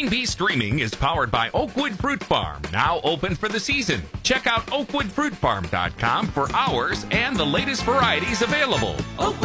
A&B Streaming is powered by Oakwood Fruit Farm, now open for the season. Check out oakwoodfruitfarm.com for hours and the latest varieties available. Oakwood